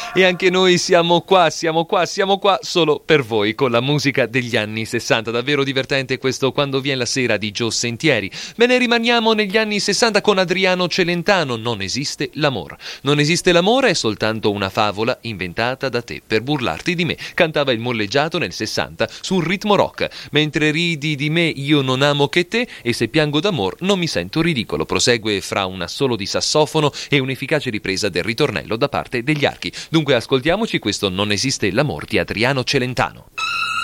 E anche noi siamo qua solo per voi con la musica degli anni 60. Davvero divertente questo Quando viene la sera di Gio Sentieri. Bene, rimaniamo negli anni 60 con Adriano Celentano. Non esiste l'amore. Non esiste l'amore, è soltanto una favola inventata da te per burlarti di me. Cantava il Molleggiato nel 60 sul ritmo rock. Mentre ridi di me io non amo che te, e se piango d'amor non mi sento ridicolo. Prosegue fra un assolo di sassofono e un'efficace ripresa del ritornello da parte degli archi. Dunque ascoltiamoci questo Non esiste l'amor di Adriano Celentano.